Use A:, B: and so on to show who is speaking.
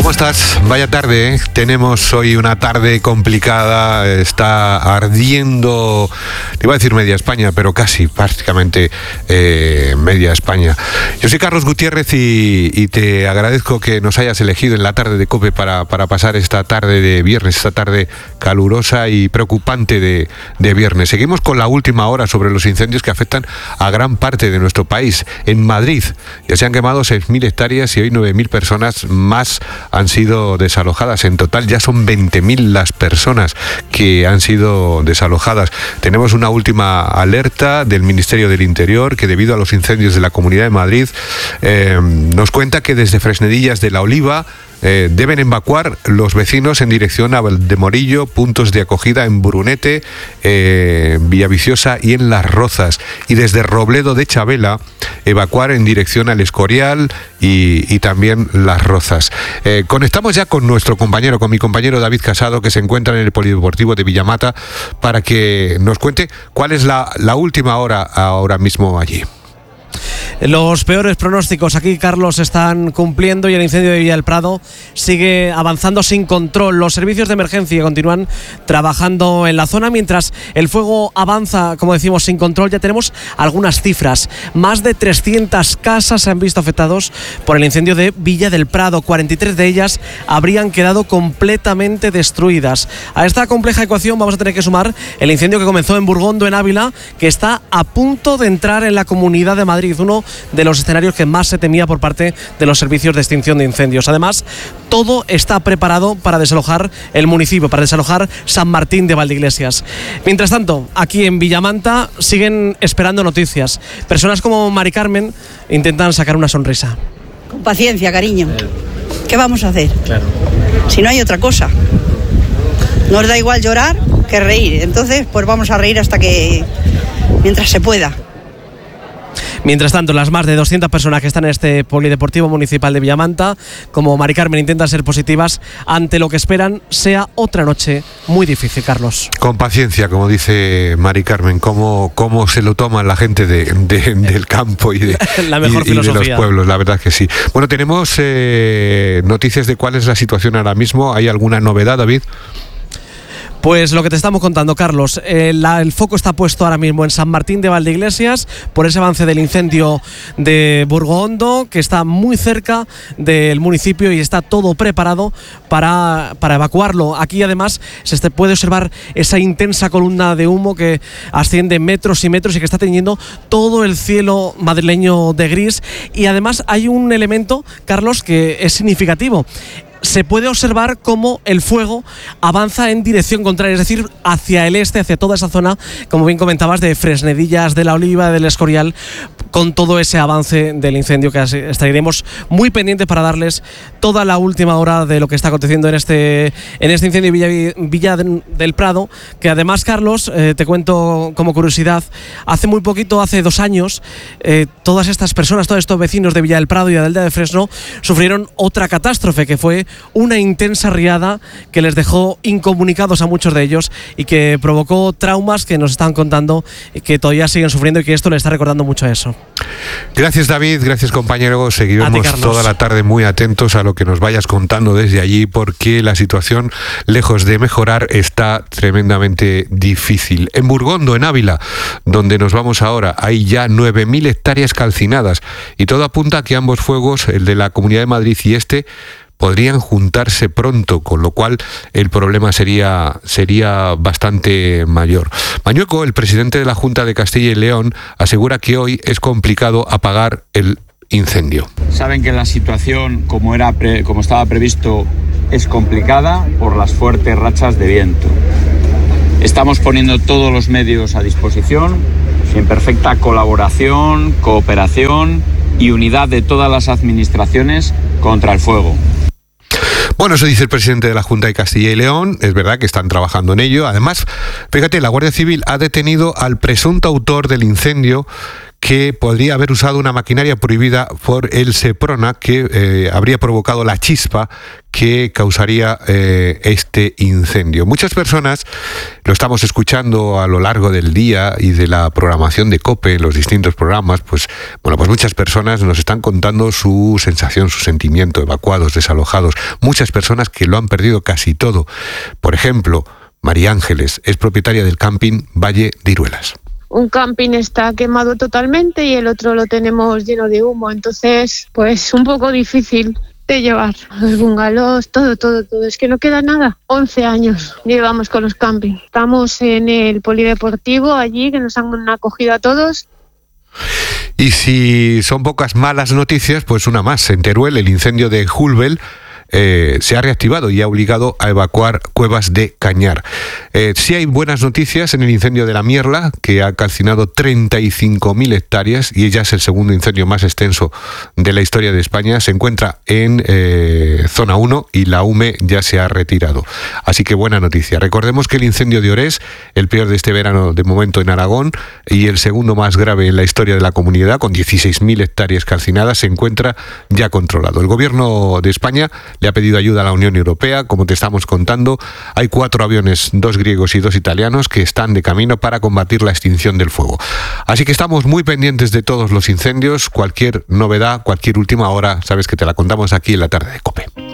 A: ¿Cómo estás? Vaya tarde, ¿eh? Tenemos hoy una tarde complicada, está ardiendo, te iba a decir media España, pero casi, prácticamente media España. Yo soy Carlos Gutiérrez y te agradezco que nos hayas elegido en la tarde de COPE para pasar esta tarde de viernes, esta tarde calurosa y preocupante de viernes. Seguimos con la última hora sobre los incendios que afectan a gran parte de nuestro país. En Madrid ya se han quemado 6.000 hectáreas y hoy 9.000 personas más han sido desalojadas. En total ya son 20.000 las personas que han sido desalojadas. Tenemos una última alerta del Ministerio del Interior que, debido a los incendios de la Comunidad de Madrid, nos cuenta que desde Fresnedillas de la Oliva deben evacuar los vecinos en dirección a Valdemorillo, puntos de acogida en Brunete, Villaviciosa y en Las Rozas, y desde Robledo de Chabela evacuar en dirección al Escorial y también Las Rozas. Conectamos ya con mi compañero David Casado, que se encuentra en el Polideportivo de Villamata, para que nos cuente cuál es la última hora ahora mismo allí.
B: Los peores pronósticos aquí, Carlos, están cumpliendo y el incendio de Villa del Prado sigue avanzando sin control. Los servicios de emergencia continúan trabajando en la zona mientras el fuego avanza, como decimos, sin control. Ya tenemos algunas cifras. Más de 300 casas se han visto afectados por el incendio de Villa del Prado. 43 de ellas habrían quedado completamente destruidas. A esta compleja ecuación vamos a tener que sumar el incendio que comenzó en Burgondo, en Ávila, que está a punto de entrar en la Comunidad de Madrid, uno de los escenarios que más se temía por parte de los servicios de extinción de incendios. Además, todo está preparado para desalojar el municipio, para desalojar San Martín de Valdeiglesias. Mientras tanto, aquí en Villamanta siguen esperando noticias. Personas como Mari Carmen intentan sacar una sonrisa.
C: Con paciencia, cariño. ¿Qué vamos a hacer?
B: Claro.
C: Si no hay otra cosa. Nos da igual llorar que reír. Entonces, pues vamos a reír mientras se pueda.
B: Mientras tanto, las más de 200 personas que están en este Polideportivo Municipal de Villamanta, como Mari Carmen, intentan ser positivas ante lo que esperan sea otra noche muy difícil, Carlos.
A: Con paciencia, como dice Mari Carmen, cómo se lo toma la gente del campo y de los pueblos, la verdad que sí. Bueno, tenemos noticias de cuál es la situación ahora mismo. ¿Hay alguna novedad, David?
B: Pues lo que te estamos contando, Carlos, el foco está puesto ahora mismo en San Martín de Valdeiglesias por ese avance del incendio de Burgondo, que está muy cerca del municipio y está todo preparado para evacuarlo. Aquí además se puede observar esa intensa columna de humo que asciende metros y metros y que está teñiendo todo el cielo madrileño de gris. Y además hay un elemento, Carlos, que es significativo. Se puede observar cómo el fuego avanza en dirección contraria, es decir, hacia el este, hacia toda esa zona, como bien comentabas, de Fresnedillas de la Oliva, del Escorial, con todo ese avance del incendio que estaremos muy pendientes para darles toda la última hora de lo que está aconteciendo en este incendio de Villa del Prado, que además, Carlos, te cuento como curiosidad, hace muy poquito, hace 2 años, todas estas personas, todos estos vecinos de Villa del Prado y de Aldea de Fresno sufrieron otra catástrofe, que fue una intensa riada que les dejó incomunicados a muchos de ellos y que provocó traumas que nos están contando y que todavía siguen sufriendo, y que esto les está recordando mucho a eso.
A: Gracias, David, gracias, compañero. Seguiremos toda la tarde muy atentos a lo que nos vayas contando desde allí, porque la situación, lejos de mejorar, está tremendamente difícil. En Burgondo, en Ávila, donde nos vamos ahora, hay ya 9.000 hectáreas calcinadas y todo apunta a que ambos fuegos, el de la Comunidad de Madrid y podrían juntarse pronto, con lo cual el problema sería bastante mayor. Mañueco, el presidente de la Junta de Castilla y León, asegura que hoy es complicado apagar el incendio.
D: Saben que la situación, como estaba previsto, es complicada por las fuertes rachas de viento. Estamos poniendo todos los medios a disposición, en perfecta colaboración, cooperación y unidad de todas las administraciones contra el fuego.
A: Bueno, eso dice el presidente de la Junta de Castilla y León. Es verdad que están trabajando en ello. Además, fíjate, la Guardia Civil ha detenido al presunto autor del incendio, que podría haber usado una maquinaria prohibida por el Seprona que habría provocado la chispa que causaría este incendio. Muchas personas, lo estamos escuchando a lo largo del día y de la programación de COPE, en los distintos programas, pues muchas personas nos están contando su sensación, su sentimiento, evacuados, desalojados, muchas personas que lo han perdido casi todo. Por ejemplo, María Ángeles es propietaria del camping Valle de Iruelas.
E: Un camping está quemado totalmente y el otro lo tenemos lleno de humo, entonces pues un poco difícil de llevar. Los bungalows, todo. Es que no queda nada. 11 años llevamos con los campings. Estamos en el polideportivo allí, que nos han acogido a todos.
A: Y si son pocas malas noticias, pues una más. En Teruel, el incendio de Julbel se ha reactivado y ha obligado a evacuar Cuevas de Cañar. Sí hay buenas noticias en el incendio de la Mierla, que ha calcinado 35.000 hectáreas y ya es el segundo incendio más extenso de la historia de España. Se encuentra en zona 1 y la UME ya se ha retirado. Así que buena noticia. Recordemos que el incendio de Orés, el peor de este verano de momento en Aragón y el segundo más grave en la historia de la comunidad, con 16.000 hectáreas calcinadas, se encuentra ya controlado. El gobierno de España le ha pedido ayuda a la Unión Europea, como te estamos contando. Hay 4 aviones, 2 griegos y 2 italianos, que están de camino para combatir la extinción del fuego. Así que estamos muy pendientes de todos los incendios. Cualquier novedad, cualquier última hora, sabes que te la contamos aquí en la tarde de COPE.